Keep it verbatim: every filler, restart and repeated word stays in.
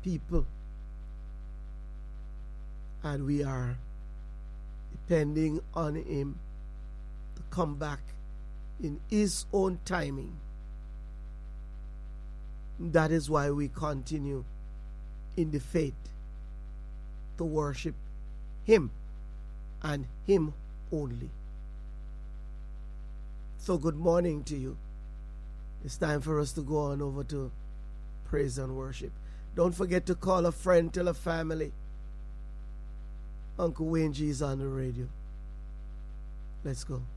people. And we are depending on him to come back in his own timing. That is why we continue in the faith to worship him and him only. So good morning to you. It's time for us to go on over to praise and worship. Don't forget to call a friend, tell a family. Uncle Wayne G is on the radio. Let's go.